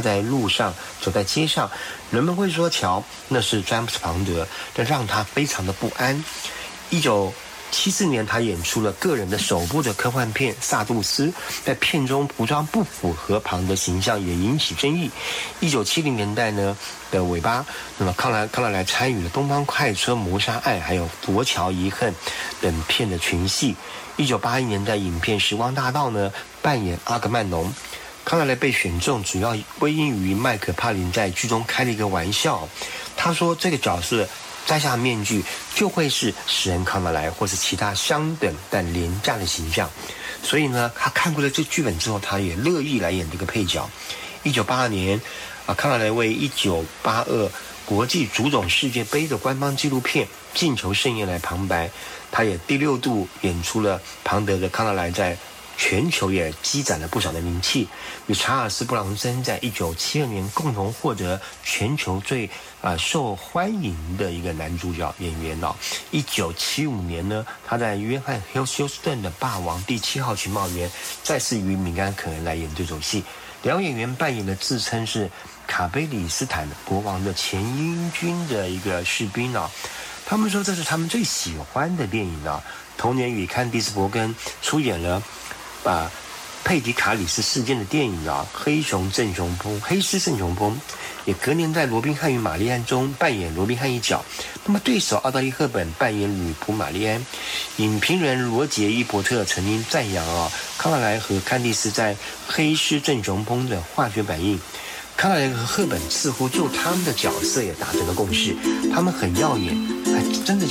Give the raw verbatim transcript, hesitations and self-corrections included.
在路上，走在街上，人们会说乔那是詹姆斯庞德，这让他非常的不安。一九七四年，他演出了个人的首部的科幻片《萨杜斯》，在片中服装不符合庞德形象，也引起争议。一九七零年代呢的尾巴，那么康莱康莱莱参与了《东方快车谋杀案》还有《夺桥遗恨》等片的群戏。一九八一年在影片《时光大道》呢扮演阿格曼农。康莱莱被选中，主要归因于麦克帕林在剧中开了一个玩笑，他说这个角色摘下面具就会是史恩康纳莱或是其他相等但廉价的形象，所以呢，他看过了这剧本之后，他也乐意来演这个配角。一九八二年，啊，康纳莱为一九八二国际足总世界杯的官方纪录片《进球盛宴》来旁白，他也第六度演出了庞德的康纳莱，在全球也积攒了不少的名气，与查尔斯·布朗森在一九七二年共同获得全球最呃受欢迎的一个男主角演员哦。一九七五年呢，他在约翰·休斯顿的《霸王》第七号情报员再次与米甘·可恩来演对手戏，两位演员扮演了自称是卡贝里斯坦国王的前英军的一个士兵哦。他们说这是他们最喜欢的电影啊。同年与坎迪斯·伯根出演了把佩迪卡里斯事件的电影啊，黑熊正雄风，黑狮正雄风，也隔年在罗宾汉与玛丽安中扮演罗宾汉一角。那么对手奥黛丽赫本扮演女仆玛丽安。影评人罗杰伊伯特曾经赞扬啊，康纳莱和坎蒂斯在黑狮正雄风的化学反应。康纳莱和赫本似乎就他们的角色也达成了共识，他们很耀眼，还真的